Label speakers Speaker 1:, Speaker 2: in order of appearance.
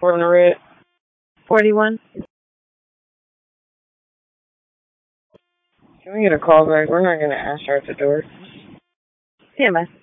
Speaker 1: On the red.
Speaker 2: 41.
Speaker 1: Can we get a call back? We're not going to answer at the door.
Speaker 2: TMS.